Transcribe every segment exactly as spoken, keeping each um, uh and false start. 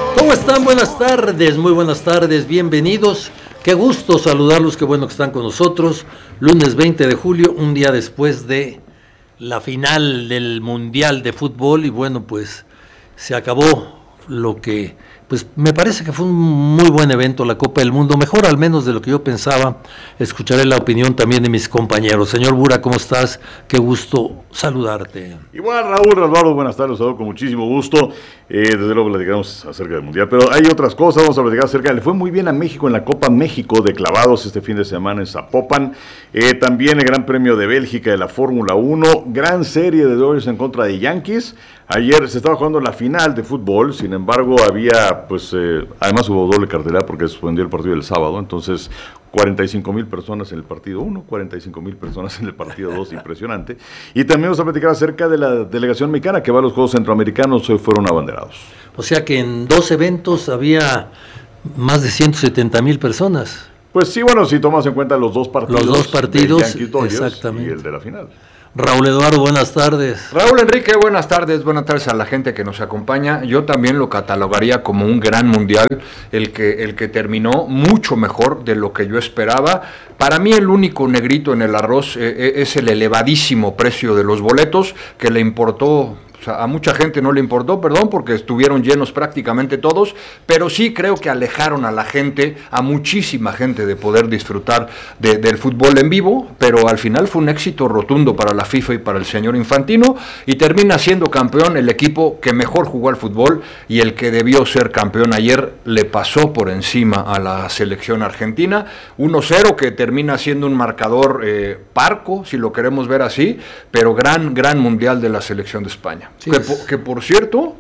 ¿Cómo están? Buenas tardes, muy buenas tardes, bienvenidos. Qué gusto saludarlos, qué bueno que están con nosotros. Lunes veinte de julio, un día después de la final del Mundial de Fútbol y bueno, pues se acabó lo que, pues me parece que fue un muy buen evento, la Copa del Mundo, mejor al menos de lo que yo pensaba. Escucharé la opinión también de mis compañeros. Señor Bura, ¿cómo estás? Qué gusto saludarte. Igual, Raúl, Álvaro, buenas tardes, saludo con muchísimo gusto. Eh, desde luego platicamos acerca del Mundial, pero hay otras cosas, vamos a platicar acerca. Le fue muy bien a México en la Copa México de clavados este fin de semana en Zapopan. Eh, también el Gran Premio de Bélgica de la Fórmula uno, gran serie de Dodgers en contra de Yankees. Ayer se estaba jugando la final de fútbol, sin embargo había, pues, eh, además hubo doble cartelera porque se suspendió el partido del sábado, entonces cuarenta y cinco mil personas en el partido uno, cuarenta y cinco mil personas en el partido dos, impresionante. Y también vamos a platicar acerca de la delegación mexicana que va a los Juegos Centroamericanos, hoy fueron abanderados. O sea que en dos eventos había más de ciento setenta mil personas. Pues sí, bueno, si tomas en cuenta los dos partidos. Los dos partidos, Yankees Dodgers exactamente. Y el de la final. Raúl Eduardo, buenas tardes. Raúl Enrique, buenas tardes, buenas tardes a la gente que nos acompaña. Yo también lo catalogaría como un gran mundial, el que, el que terminó mucho mejor de lo que yo esperaba. Para mí el único negrito en el arroz eh, es el elevadísimo precio de los boletos, que le importó... O sea, a mucha gente no le importó, perdón, porque estuvieron llenos prácticamente todos, pero sí creo que alejaron a la gente, a muchísima gente, de poder disfrutar de, del fútbol en vivo, pero al final fue un éxito rotundo para la FIFA y para el señor Infantino, y termina siendo campeón el equipo que mejor jugó al fútbol, y el que debió ser campeón ayer le pasó por encima a la selección argentina, uno cero, que termina siendo un marcador eh, parco, si lo queremos ver así, pero gran, gran mundial de la selección de España. Sí, que, por, que por cierto,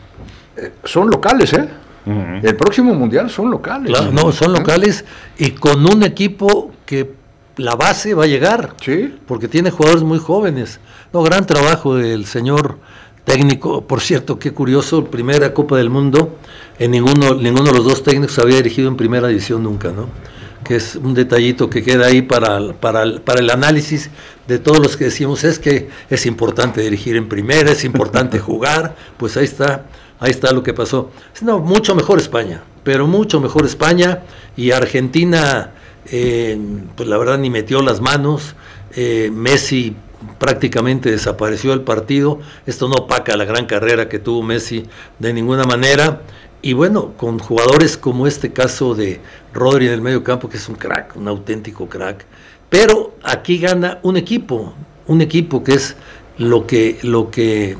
eh, son locales, ¿eh? Uh-huh. El próximo mundial son locales. Claro, no, son locales y con un equipo que la base va a llegar. Sí. Porque tiene jugadores muy jóvenes. No, gran trabajo del señor técnico. Por cierto, qué curioso, primera Copa del Mundo, en ninguno, ninguno de los dos técnicos había dirigido en primera división nunca, ¿no? Que es un detallito que queda ahí para, para, para el análisis de todos los que decimos, es que es importante dirigir en primera, es importante jugar, pues ahí está, ahí está lo que pasó. No, mucho mejor España, pero mucho mejor España, y Argentina, eh, pues la verdad ni metió las manos, eh, Messi prácticamente desapareció del partido, esto no opaca la gran carrera que tuvo Messi de ninguna manera. Y bueno, con jugadores como este caso de Rodri en el medio campo, que es un crack, un auténtico crack, pero aquí gana un equipo, un equipo que es lo que, lo que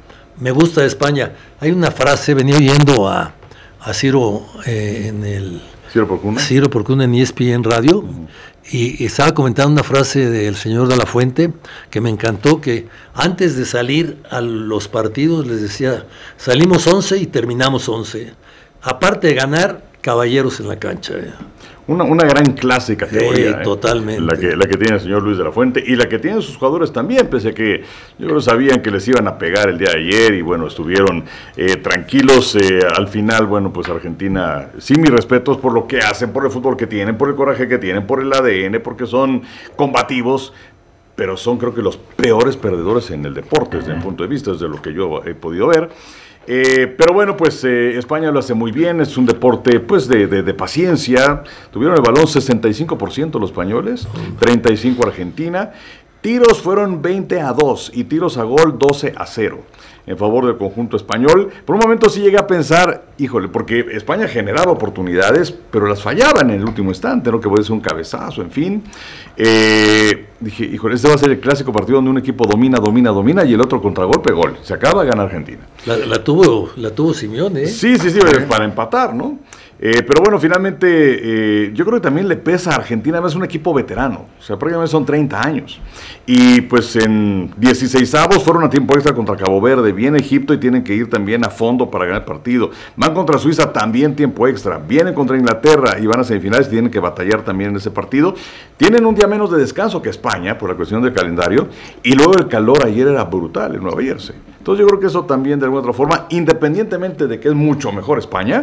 me gusta de España. Hay una frase, venía oyendo a, a Ciro eh, en el... Ciro Porcuna. Ciro Porcuna en E S P N Radio, uh-huh. y, y estaba comentando una frase del señor de la Fuente que me encantó, que antes de salir a los partidos les decía, salimos once y terminamos once. Aparte de ganar, caballeros en la cancha. Eh. Una, una gran clase categoría. Sí, totalmente. Eh, la, que, la que tiene el señor Luis de la Fuente y la que tienen sus jugadores también, pese a que yo creo sabían que les iban a pegar el día de ayer y bueno, estuvieron eh, tranquilos. Eh, al final, bueno, pues Argentina, sí, mis respetos por lo que hacen, por el fútbol que tienen, por el coraje que tienen, por el A D N, porque son combativos, pero son creo que los peores perdedores en el deporte desde mi punto de vista, desde lo que yo he podido ver. Eh, pero bueno, pues eh, España lo hace muy bien, es un deporte pues de, de, de paciencia. Tuvieron el balón sesenta y cinco por ciento los españoles, treinta y cinco por ciento Argentina. Tiros fueron veinte a dos y tiros a gol doce a cero en favor del conjunto español. Por un momento sí llegué a pensar, híjole, porque España generaba oportunidades, pero las fallaban en el último instante, ¿no? Que puede ser un cabezazo, en fin. Eh, dije, híjole, este va a ser el clásico partido donde un equipo domina, domina, domina y el otro contragolpe, gol. Se acaba, gana Argentina. La, la tuvo, la tuvo Simeone, ¿eh? Sí, sí, sí, para empatar, ¿no? Eh, pero bueno, finalmente eh, yo creo que también le pesa a Argentina, es un equipo veterano, o sea, prácticamente son treinta años, y pues en dieciseisavos fueron a tiempo extra contra Cabo Verde, viene Egipto y tienen que ir también a fondo para ganar el partido, van contra Suiza también tiempo extra, vienen contra Inglaterra y van a semifinales y tienen que batallar también en ese partido, tienen un día menos de descanso que España por la cuestión del calendario, y luego el calor ayer era brutal en Nueva Jersey, entonces yo creo que eso también de alguna otra forma, independientemente de que es mucho mejor España,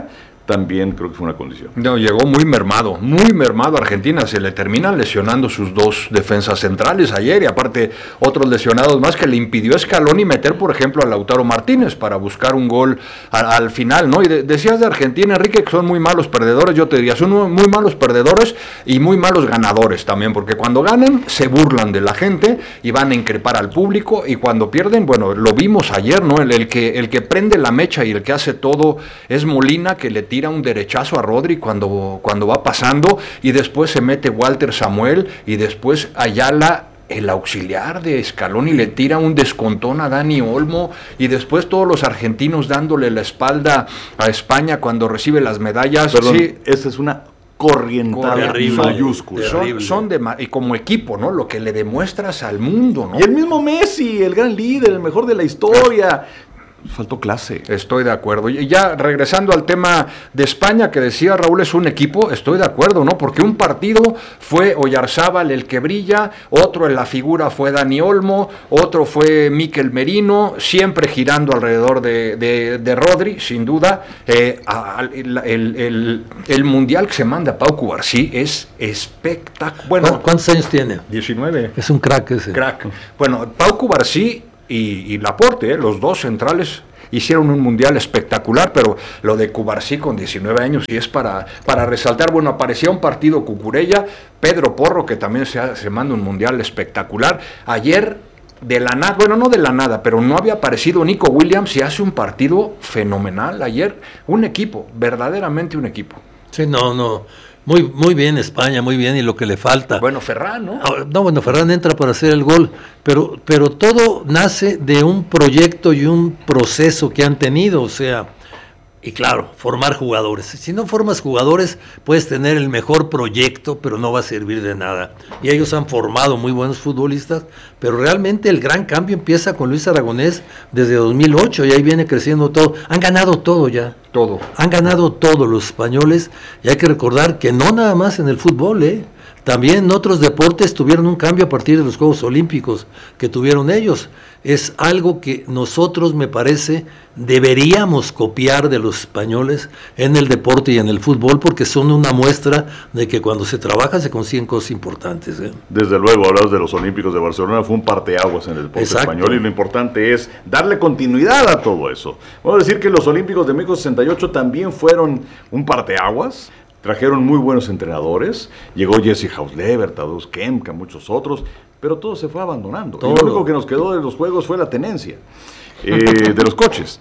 también creo que fue una condición. No, llegó muy mermado, muy mermado Argentina, se le terminan lesionando sus dos defensas centrales ayer y aparte otros lesionados más que le impidió a Scaloni meter, por ejemplo, a Lautaro Martínez para buscar un gol a, al final, ¿no? Y de, decías de Argentina, Enrique, que son muy malos perdedores, yo te diría, son muy malos perdedores y muy malos ganadores también, porque cuando ganan se burlan de la gente y van a increpar al público y cuando pierden, bueno, lo vimos ayer, ¿no? El, el, que, el que prende la mecha y el que hace todo es Molina, que le tira tira un derechazo a Rodri cuando, cuando va pasando y después se mete Walter Samuel y después Ayala, el auxiliar de Scaloni, le tira un descontón a Dani Olmo y después todos los argentinos dándole la espalda a España cuando recibe las medallas. Perdón, sí, esa es una corrientada mayúscula. Son, son de, y como equipo, ¿no? Lo que le demuestras al mundo, ¿no? Y el mismo Messi, el gran líder, el mejor de la historia. Faltó clase. Estoy de acuerdo. Y ya regresando al tema de España, que decía Raúl, es un equipo, estoy de acuerdo, ¿no? Porque un partido fue Oyarzábal el que brilla, otro en la figura fue Dani Olmo, otro fue Mikel Merino, siempre girando alrededor de, de, de Rodri, sin duda. Eh, el, el, el, el mundial que se manda Pau Cubarsí es espectacular. Bueno, ¿cuántos años tiene? diecinueve. Es un crack ese. Crack. Bueno, Pau Cubarsí y, y Laporte, eh, los dos centrales, hicieron un mundial espectacular, pero lo de Cubarsí con diecinueve años y es para, para resaltar. Bueno, aparecía un partido Cucurella, Pedro Porro, que también se, se manda un mundial espectacular. Ayer, de la nada, bueno, no de la nada, pero no había aparecido Nico Williams y hace un partido fenomenal ayer. Un equipo, verdaderamente un equipo. Sí, no, no. Muy, muy bien España, muy bien, y lo que le falta. Bueno, Ferran, ¿no? No, bueno, Ferran entra para hacer el gol, pero, pero todo nace de un proyecto y un proceso que han tenido, o sea, y claro, formar jugadores. Si no formas jugadores, puedes tener el mejor proyecto, pero no va a servir de nada. Y ellos han formado muy buenos futbolistas, pero realmente el gran cambio empieza con Luis Aragonés desde dos mil ocho, y ahí viene creciendo todo. Han ganado todo ya. Todo. Han ganado todo los españoles, y hay que recordar que no nada más en el fútbol, ¿eh? También en otros deportes tuvieron un cambio a partir de los Juegos Olímpicos que tuvieron ellos. Es algo que nosotros, me parece, deberíamos copiar de los españoles en el deporte y en el fútbol, porque son una muestra de que cuando se trabaja se consiguen cosas importantes, ¿eh? Desde luego, hablas de los Olímpicos de Barcelona, fue un parteaguas en el deporte Exacto. español, y lo importante es darle continuidad a todo eso. Vamos a decir que los Olímpicos de México sesenta y ocho también fueron un parteaguas. Trajeron muy buenos entrenadores, llegó Jesse Hausleber, Tadeusz Kemka, muchos otros, pero todo se fue abandonando. Todo. Y lo único que nos quedó de los juegos fue la tenencia eh, de los coches.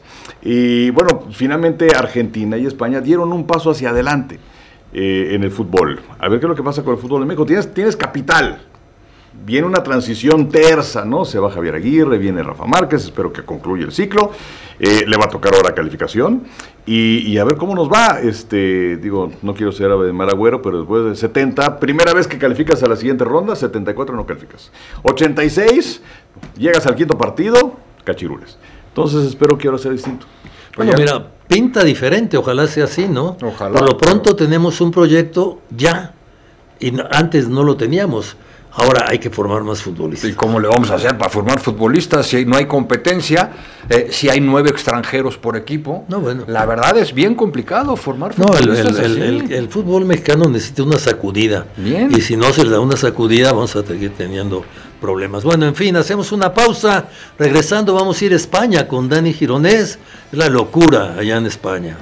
Y bueno, finalmente Argentina y España dieron un paso hacia adelante eh, en el fútbol. A ver qué es lo que pasa con el fútbol en México. Tienes, tienes capital. Viene una transición tersa, ¿no? Se va Javier Aguirre, viene Rafa Márquez, espero que concluya el ciclo. Eh, le va a tocar ahora calificación. Y, y a ver cómo nos va. Este, digo, no quiero ser ave de mal agüero, pero después de setenta, primera vez que calificas a la siguiente ronda, setenta y cuatro no calificas. ochenta y seis, llegas al quinto partido, cachirules. Entonces espero que ahora sea distinto. Bueno, Oye, mira, pinta diferente, ojalá sea así, ¿no? Ojalá. Por lo pronto tenemos un proyecto ya, y no, antes no lo teníamos. Ahora hay que formar más futbolistas. ¿Y cómo le vamos a hacer para formar futbolistas si no hay competencia, eh, si hay nueve extranjeros por equipo? No, bueno. La verdad es bien complicado formar No, el, futbolistas. el, el, el, el fútbol mexicano necesita una sacudida. Bien. Y si no se le da una sacudida, vamos a seguir teniendo problemas. Bueno, en fin, hacemos una pausa. Regresando, vamos a ir a España con Dani Gironés. Es la locura allá en España.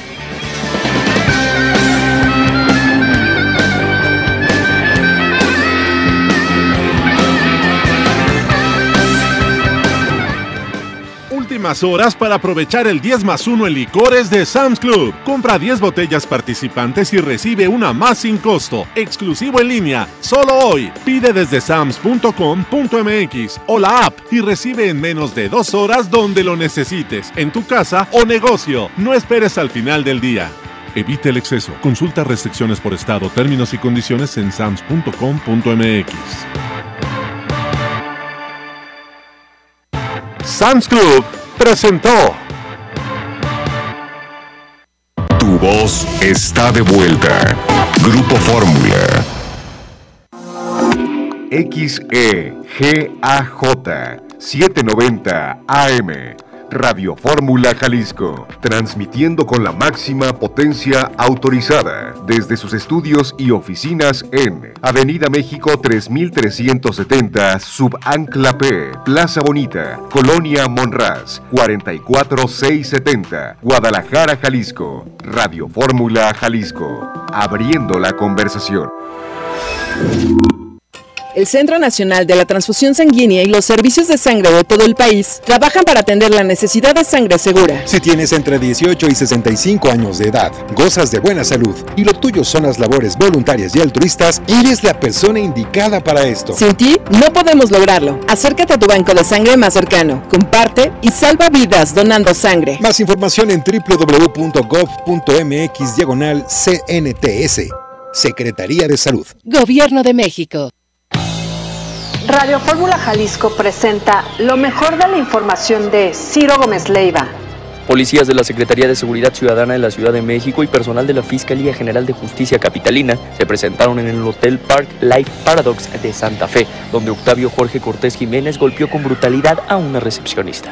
Últimas horas para aprovechar el diez más uno en licores de Sam's Club. Compra diez botellas participantes y recibe una más sin costo. Exclusivo en línea, solo hoy. Pide desde sams punto com punto m x o la app y recibe en menos de dos horas donde lo necesites, en tu casa o negocio. No esperes al final del día. Evite el exceso. Consulta restricciones por estado, términos y condiciones en sams punto com punto m x. Sam's Club presentó. Tu voz está de vuelta. Grupo Fórmula. X E G A J setecientos noventa A M. Radio Fórmula Jalisco, transmitiendo con la máxima potencia autorizada desde sus estudios y oficinas en Avenida México tres mil trescientos setenta, Subancla P, Plaza Bonita, Colonia Monraz, cuarenta y cuatro mil seiscientos setenta, Guadalajara, Jalisco. Radio Fórmula Jalisco, abriendo la conversación. El Centro Nacional de la Transfusión Sanguínea y los servicios de sangre de todo el país trabajan para atender la necesidad de sangre segura. Si tienes entre dieciocho y sesenta y cinco años de edad, gozas de buena salud y lo tuyo son las labores voluntarias y altruistas, eres la persona indicada para esto. Sin ti, no podemos lograrlo. Acércate a tu banco de sangre más cercano, comparte y salva vidas donando sangre. Más información en doble u doble u doble u punto gov punto eme equis diagonal C N T S. Secretaría de Salud. Gobierno de México. Radio Fórmula Jalisco presenta lo mejor de la información de Ciro Gómez Leiva. Policías de la Secretaría de Seguridad Ciudadana de la Ciudad de México y personal de la Fiscalía General de Justicia Capitalina se presentaron en el Hotel Park Life Paradox de Santa Fe, donde Octavio Jorge Cortés Jiménez golpeó con brutalidad a una recepcionista.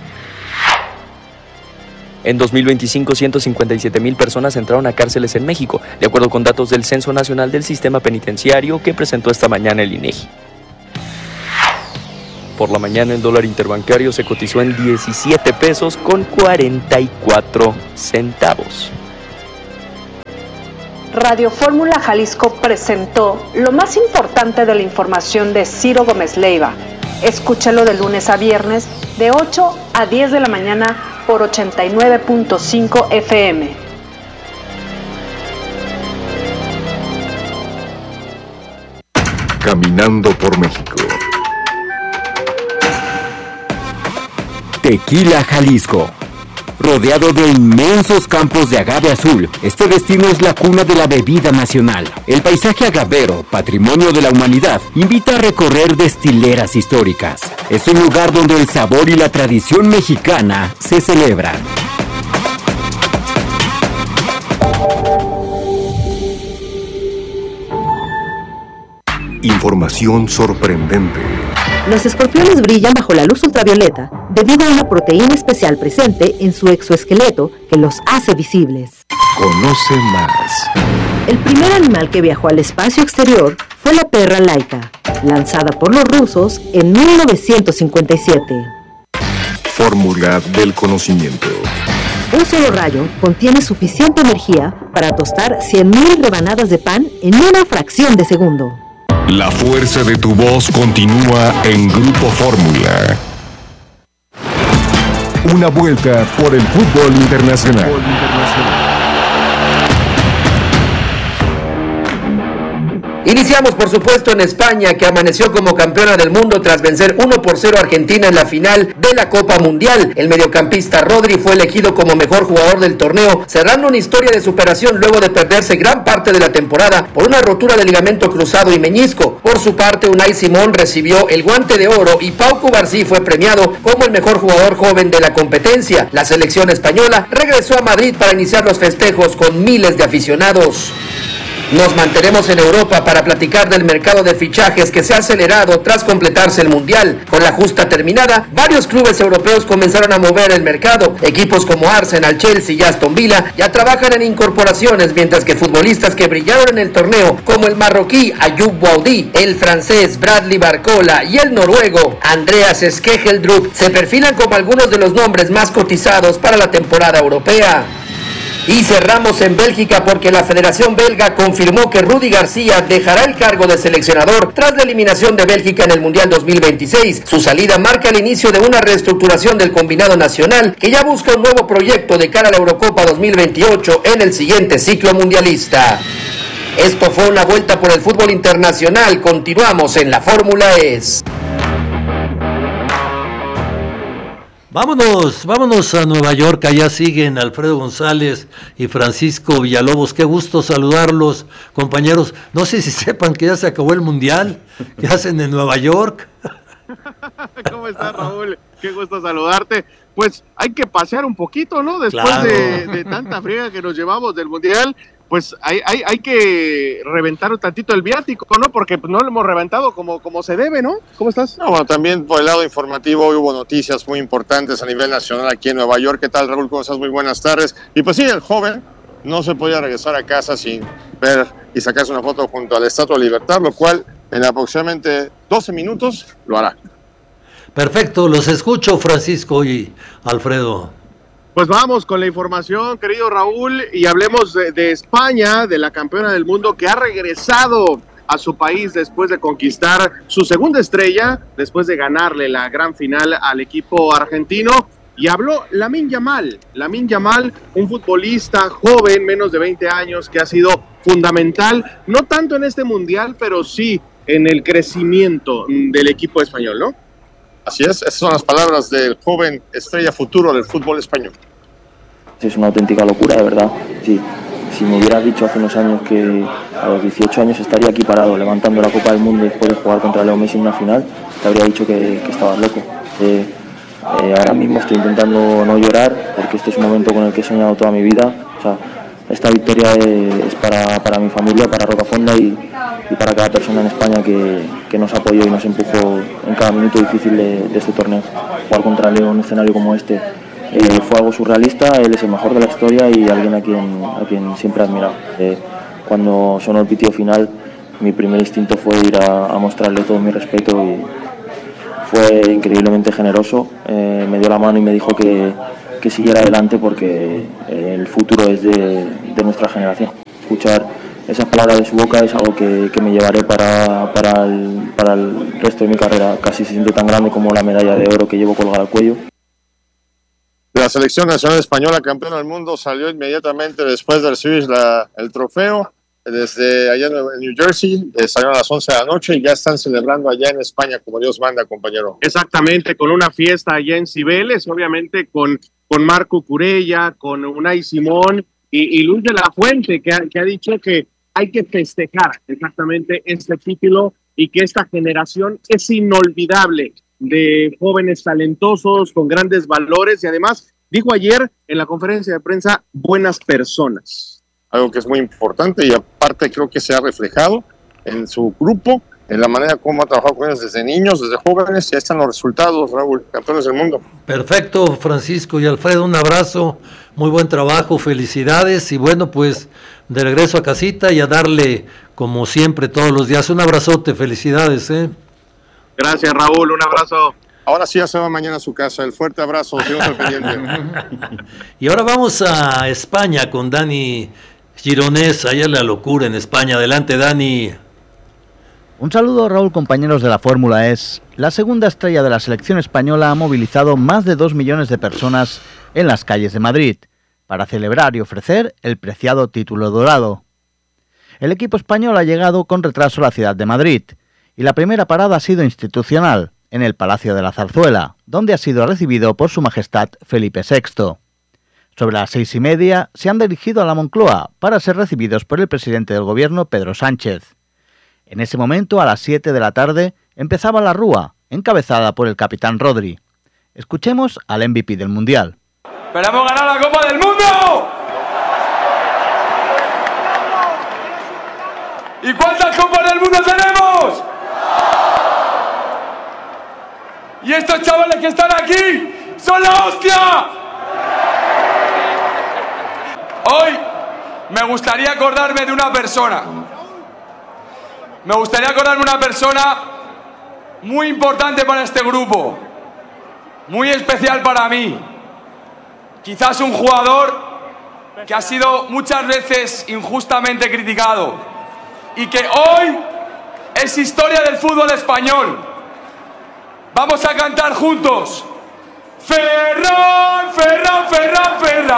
En dos mil veinticinco, ciento cincuenta y siete mil personas entraron a cárceles en México, de acuerdo con datos del Censo Nacional del Sistema Penitenciario que presentó esta mañana el INEGI. Por la mañana el dólar interbancario se cotizó en diecisiete pesos con cuarenta y cuatro centavos. Radio Fórmula Jalisco presentó lo más importante de la información de Ciro Gómez Leiva. Escúchalo de lunes a viernes de ocho a diez de la mañana por ochenta y nueve punto cinco F M. Caminando por México. Tequila, Jalisco. Rodeado de inmensos campos de agave azul, este destino es la cuna de la bebida nacional. El paisaje agavero, patrimonio de la humanidad, invita a recorrer destileras históricas. Es un lugar donde el sabor y la tradición mexicana se celebran. Información sorprendente. Los escorpiones brillan bajo la luz ultravioleta debido a una proteína especial presente en su exoesqueleto que los hace visibles. Conoce más. El primer animal que viajó al espacio exterior fue la perra Laika, lanzada por los rusos en mil novecientos cincuenta y siete. Fórmula del conocimiento. Un solo rayo contiene suficiente energía para tostar cien mil rebanadas de pan en una fracción de segundo. La fuerza de tu voz continúa en Grupo Fórmula. Una vuelta por el fútbol internacional. Iniciamos, por supuesto, en España, que amaneció como campeona del mundo tras vencer uno por cero a Argentina en la final de la Copa Mundial. El mediocampista Rodri fue elegido como mejor jugador del torneo, cerrando una historia de superación luego de perderse gran parte de la temporada por una rotura de ligamento cruzado y meñisco. Por su parte, Unai Simón recibió el Guante de Oro y Pau Cubarsí fue premiado como el mejor jugador joven de la competencia. La selección española regresó a Madrid para iniciar los festejos con miles de aficionados. Nos mantenemos en Europa para platicar del mercado de fichajes que se ha acelerado tras completarse el Mundial. Con la justa terminada, varios clubes europeos comenzaron a mover el mercado. Equipos como Arsenal, Chelsea y Aston Villa ya trabajan en incorporaciones, mientras que futbolistas que brillaron en el torneo, como el marroquí Ayoub Boadi, el francés Bradley Barcola y el noruego Andreas Skegeldrup, se perfilan como algunos de los nombres más cotizados para la temporada europea. Y cerramos en Bélgica porque la Federación Belga confirmó que Rudy García dejará el cargo de seleccionador tras la eliminación de Bélgica en el Mundial dos mil veintiséis. Su salida marca el inicio de una reestructuración del combinado nacional que ya busca un nuevo proyecto de cara a la Eurocopa dos mil veintiocho en el siguiente ciclo mundialista. Esto fue una vuelta por el fútbol internacional. Continuamos en la Fórmula E S. Vámonos, vámonos a Nueva York, allá siguen Alfredo González y Francisco Villalobos, qué gusto saludarlos, compañeros. No sé si sepan que ya se acabó el Mundial, ¿qué hacen en Nueva York? ¿Cómo estás, Raúl? Qué gusto saludarte. Pues hay que pasear un poquito, ¿no? Después Claro. de, de tanta friega que nos llevamos del Mundial, pues hay, hay, hay que reventar un tantito el viático, ¿no? Porque pues, no lo hemos reventado como, como se debe, ¿no? ¿Cómo estás? No, bueno, también por el lado informativo hoy hubo noticias muy importantes a nivel nacional aquí en Nueva York. ¿Qué tal, Raúl? ¿Cómo estás? Muy buenas tardes. Y pues sí, el joven no se podía regresar a casa sin ver y sacarse una foto junto a la Estatua de Libertad, lo cual en aproximadamente doce minutos lo hará. Perfecto, los escucho, Francisco y Alfredo. Pues vamos con la información, querido Raúl, y hablemos de, de España, de la campeona del mundo que ha regresado a su país después de conquistar su segunda estrella, después de ganarle la gran final al equipo argentino. Y habló Lamine Yamal, Lamine Yamal, un futbolista joven, menos de veinte años, que ha sido fundamental, no tanto en este mundial, pero sí en el crecimiento del equipo español, ¿no? Así es, esas son las palabras del joven estrella futuro del fútbol español. Es una auténtica locura, de verdad. Sí, si me hubieras dicho hace unos años que a los dieciocho años estaría aquí parado levantando la Copa del Mundo después de jugar contra Leo Messi en una final, te habría dicho que, que estabas loco. Eh, eh, ahora mismo estoy intentando no llorar porque este es un momento con el que he soñado toda mi vida. O sea, esta victoria es, es para, para mi familia, para Rocafonda y, y para cada persona en España que, que nos apoyó y nos empujó en cada minuto difícil de, de este torneo. Jugar contra Leo en un escenario como este eh, fue algo surrealista. Él es el mejor de la historia y alguien a quien, a quien siempre he admirado. Eh, cuando sonó el pitido final, mi primer instinto fue ir a, a mostrarle todo mi respeto y fue increíblemente generoso. Eh, me dio la mano y me dijo que que siguiera adelante porque el futuro es de, de nuestra generación. Escuchar esas palabras de su boca es algo que, que me llevaré para, para, el, para el resto de mi carrera. Casi se siente tan grande como la medalla de oro que llevo colgada al cuello. La selección nacional española, campeona del mundo, salió inmediatamente después de recibir la, el trofeo. Desde allá en New Jersey, eh, salieron a las once de la noche y ya están celebrando allá en España como Dios manda, compañero. Exactamente, con una fiesta allá en Cibeles, obviamente con, con Marco Curella, con Unai Simón y, y Luis de la Fuente, que ha, que ha dicho que hay que festejar exactamente este título y que esta generación es inolvidable de jóvenes talentosos, con grandes valores y además, dijo ayer en la conferencia de prensa, buenas personas. Algo que es muy importante y aparte creo que se ha reflejado en su grupo, en la manera como ha trabajado con ellos desde niños, desde jóvenes, y ahí están los resultados, Raúl, campeones del mundo. Perfecto, Francisco y Alfredo, un abrazo, muy buen trabajo, felicidades y bueno, pues de regreso a casita y a darle como siempre todos los días. Un abrazote, felicidades. ¿eh? Gracias, Raúl, un abrazo. Ahora sí ya se va mañana a su casa, el fuerte abrazo, seguimos al pendiente. Y ahora vamos a España con Dani Gironés, allá la locura en España. Adelante, Dani. Un saludo, Raúl, compañeros de la Fórmula E S. La segunda estrella de la selección española ha movilizado más de dos millones de personas en las calles de Madrid para celebrar y ofrecer el preciado título dorado. El equipo español ha llegado con retraso a la ciudad de Madrid y la primera parada ha sido institucional, en el Palacio de la Zarzuela, donde ha sido recibido por Su Majestad Felipe sexto. Sobre las seis y media se han dirigido a la Moncloa para ser recibidos por el presidente del gobierno, Pedro Sánchez. En ese momento, a las siete de la tarde, empezaba la rúa, encabezada por el capitán Rodri. Escuchemos al M V P del Mundial. ¡Pero hemos ganado la Copa del Mundo! ¿Y cuántas Copas del Mundo tenemos? Y estos chavales que están aquí son la hostia. Hoy me gustaría acordarme de una persona. Me gustaría acordarme de una persona muy importante para este grupo, muy especial para mí. Quizás un jugador que ha sido muchas veces injustamente criticado y que hoy es historia del fútbol español. Vamos a cantar juntos. Ferran, Ferran, Ferran, Ferran.